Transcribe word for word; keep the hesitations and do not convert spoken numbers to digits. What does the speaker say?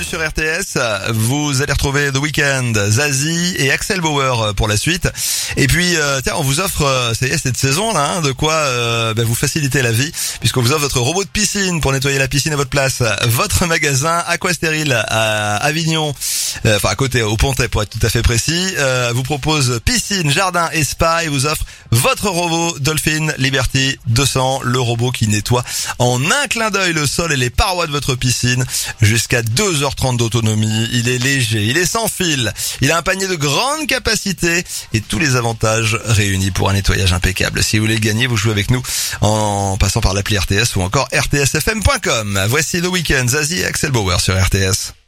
bienvenue sur R T S. Vous allez retrouver The Weeknd, Zazie et Axel Bauer pour la suite. Et puis, euh, tiens, on vous offre, euh, ça y est, cette saison là, hein, de quoi euh, bah, vous faciliter la vie, puisqu'on vous offre votre robot de piscine pour nettoyer la piscine à votre place, votre magasin Aquastérile à Avignon, euh, enfin à côté, au Pontet pour être tout à fait précis, euh, vous propose piscine, jardin et spa et vous offre votre robot Dolphin Liberty deux cents, le robot qui nettoie en un clin d'œil le sol et les parois de votre piscine jusqu'à deux heures trente d'autonomie. Il est léger, il est sans fil, il a un panier de grande capacité et tous les avantages réunis pour un nettoyage impeccable. Si vous voulez le gagner, vous jouez avec nous en passant par l'appli R T S ou encore r t s f m point com. Voici The Weeknd, Zazie et Axel Bauer sur R T S.